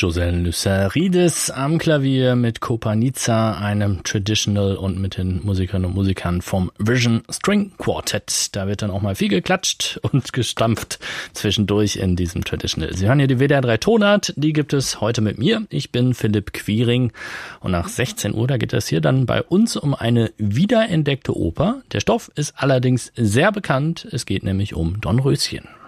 José Lysarides am Klavier mit Kopanica, einem Traditional, und mit den Musikerinnen und Musikern vom Vision String Quartet. Da wird dann auch mal viel geklatscht und gestampft zwischendurch in diesem Traditional. Sie hören hier die WDR 3 Tonart, die gibt es heute mit mir. Ich bin Philipp Quiring und nach 16 Uhr, da geht es hier dann bei uns um eine wiederentdeckte Oper. Der Stoff ist allerdings sehr bekannt, es geht nämlich um Dornröschen.